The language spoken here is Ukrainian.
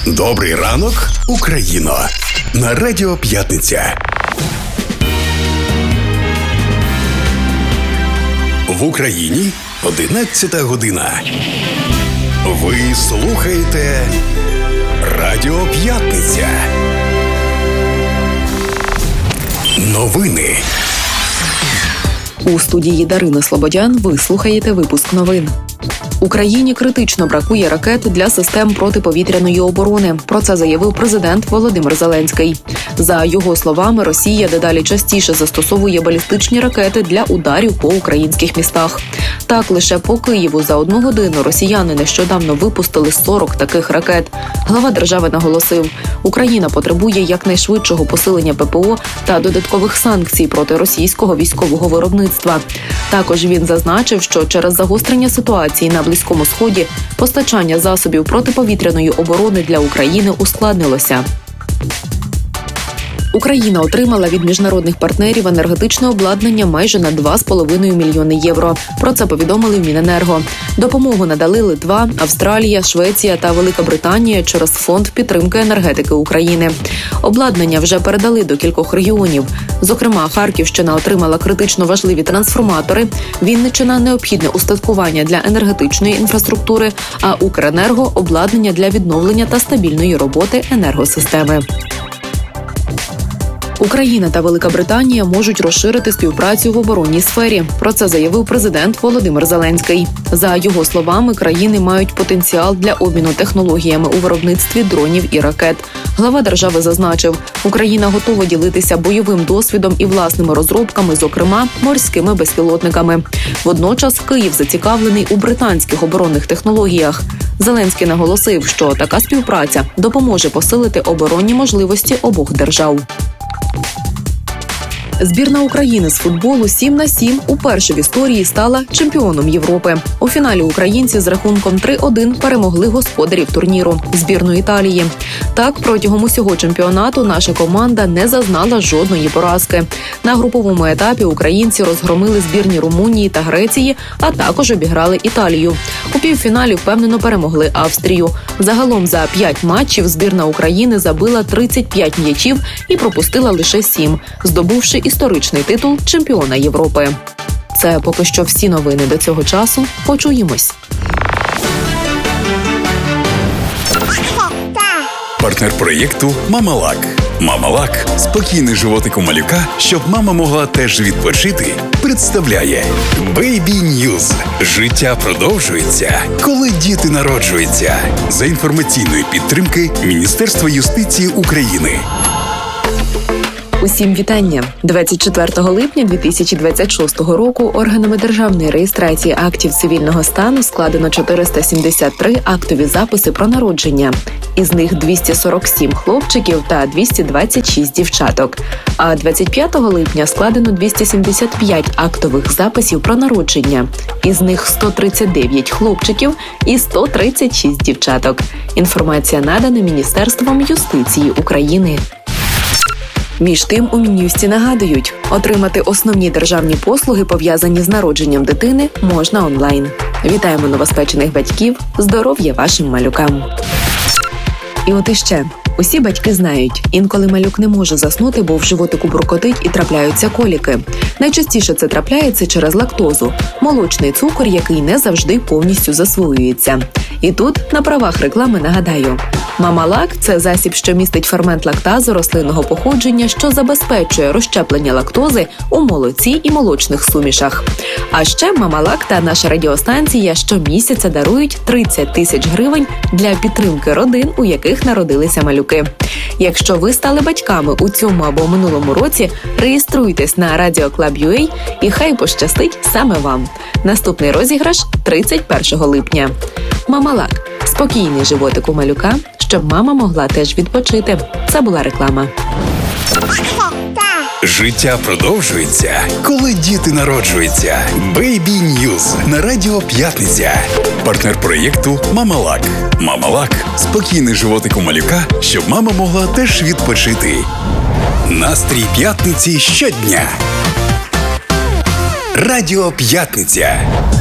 Добрий ранок, Україно! На Радіо П'ятниця. В Україні 11 година. Ви слухаєте Радіо П'ятниця. Новини. У студії Дарина Слободян ви слухаєте випуск новин. Україні критично бракує ракет для систем протиповітряної оборони. Про це заявив президент Володимир Зеленський. За його словами, Росія дедалі частіше застосовує балістичні ракети для ударів по українських містах. Так, лише по Києву за 1 годину росіяни нещодавно випустили 40 таких ракет. Глава держави наголосив, Україна потребує якнайшвидшого посилення ППО та додаткових санкцій проти російського військового виробництва. Також він зазначив, що через загострення ситуації на Близькому Сході постачання засобів протиповітряної оборони для України ускладнилося. Україна отримала від міжнародних партнерів енергетичне обладнання майже на 2,5 мільйони євро. Про це повідомили в Міненерго. Допомогу надали Литва, Австралія, Швеція та Велика Британія через Фонд підтримки енергетики України. Обладнання вже передали до кількох регіонів. Зокрема, Харківщина отримала критично важливі трансформатори, Вінниччина – необхідне устаткування для енергетичної інфраструктури, а Укренерго – обладнання для відновлення та стабільної роботи енергосистеми. Україна та Велика Британія можуть розширити співпрацю в оборонній сфері. Про це заявив президент Володимир Зеленський. За його словами, країни мають потенціал для обміну технологіями у виробництві дронів і ракет. Глава держави зазначив, Україна готова ділитися бойовим досвідом і власними розробками, зокрема, морськими безпілотниками. Водночас Київ зацікавлений у британських оборонних технологіях. Зеленський наголосив, що така співпраця допоможе посилити оборонні можливості обох держав. Збірна України з футболу 7х7 уперше в історії стала чемпіоном Європи. У фіналі українці з рахунком 3-1 перемогли господарів турніру – збірну Італії. Так, протягом усього чемпіонату наша команда не зазнала жодної поразки. На груповому етапі українці розгромили збірні Румунії та Греції, а також обіграли Італію. У півфіналі впевнено перемогли Австрію. Загалом за 5 матчів збірна України забила 35 м'ячів і пропустила лише 7, здобувши історичний титул чемпіона Європи. Це поки що всі новини до цього часу. Почуємось. Партнер проєкту «Мамалак». «Мамалак» – спокійний животик у малюка, щоб мама могла теж відпочити, представляє Baby News. Життя продовжується, коли діти народжуються. За інформаційної підтримки Міністерства юстиції України. Усім вітання! 24 липня 2026 року органами державної реєстрації актів цивільного стану складено 473 актові записи про народження. Із них 247 хлопчиків та 226 дівчаток. А 25 липня складено 275 актових записів про народження. Із них 139 хлопчиків і 136 дівчаток. Інформація надана Міністерством юстиції України. Між тим, у Мін'юсті нагадують, отримати основні державні послуги, пов'язані з народженням дитини, можна онлайн. Вітаємо новоспечених батьків, здоров'я вашим малюкам. І от іще. Усі батьки знають, інколи малюк не може заснути, бо в животику буркотить і трапляються коліки. Найчастіше це трапляється через лактозу – молочний цукор, який не завжди повністю засвоюється. І тут, на правах реклами, нагадаю. Мамалак – це засіб, що містить фермент лактазу рослинного походження, що забезпечує розщеплення лактози у молоці і молочних сумішах. А ще Мамалак та наша радіостанція щомісяця дарують 30 тисяч гривень для підтримки родин, у яких народилися малюки. Якщо ви стали батьками у цьому або минулому році, реєструйтесь на Radio Club.ua і хай пощастить саме вам. Наступний розіграш – 31 липня. Мамалак – спокійний животик у малюка, щоб мама могла теж відпочити. Це була реклама. Життя продовжується, коли діти народжуються. Baby News на Радіо П'ятниця. Партнер проєкту «Мамалак». «Мамалак» – спокійний животик у малюка, щоб мама могла теж відпочити. Настрій п'ятниці щодня. Радіо П'ятниця.